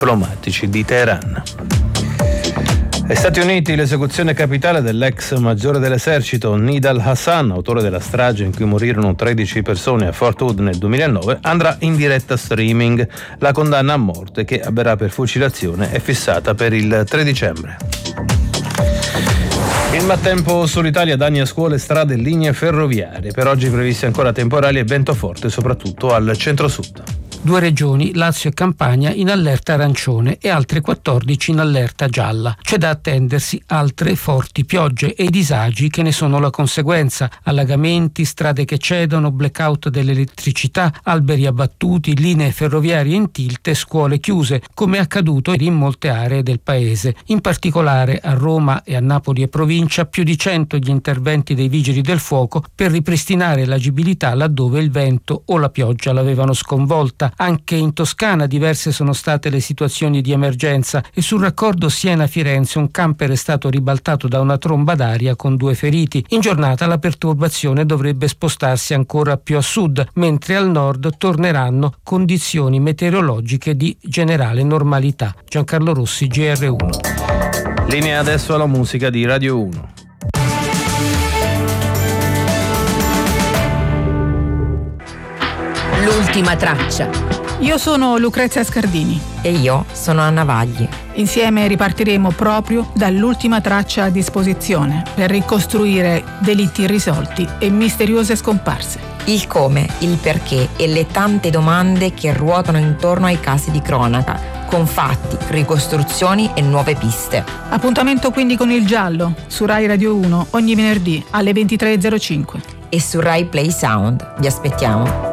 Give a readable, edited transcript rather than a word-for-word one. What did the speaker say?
diplomatici di Teheran. Negli Stati Uniti l'esecuzione capitale dell'ex maggiore dell'esercito Nidal Hassan, autore della strage in cui morirono 13 persone a Fort Hood nel 2009, andrà in diretta streaming. La condanna a morte, che avverrà per fucilazione, è fissata per il 3 dicembre. Il maltempo sull'Italia, danni a scuole, strade e linee ferroviarie. Per oggi previsti ancora temporali e vento forte, soprattutto al centro-sud. 2 regioni, Lazio e Campania, in allerta arancione e altre 14 in allerta gialla. C'è da attendersi altre forti piogge e disagi che ne sono la conseguenza: allagamenti, strade che cedono, blackout dell'elettricità, alberi abbattuti, linee ferroviarie in tilt e scuole chiuse, come è accaduto in molte aree del paese. In particolare a Roma e a Napoli e provincia più di 100 gli interventi dei vigili del fuoco per ripristinare l'agibilità laddove il vento o la pioggia l'avevano sconvolta. Anche in Toscana diverse sono state le situazioni di emergenza e sul raccordo Siena-Firenze un camper è stato ribaltato da una tromba d'aria con 2 feriti. In giornata la perturbazione dovrebbe spostarsi ancora più a sud, mentre al nord torneranno condizioni meteorologiche di generale normalità. Giancarlo Rossi, GR1. Linea adesso alla musica di Radio 1. L'ultima traccia. Io sono Lucrezia Scardini. E io sono Anna Vagli. Insieme ripartiremo proprio dall'ultima traccia a disposizione per ricostruire delitti irrisolti e misteriose scomparse. Il come, il perché e le tante domande che ruotano intorno ai casi di cronaca, con fatti, ricostruzioni e nuove piste. Appuntamento quindi con Il Giallo su Rai Radio 1 ogni venerdì alle 23:05. E su Rai Play Sound. Vi aspettiamo.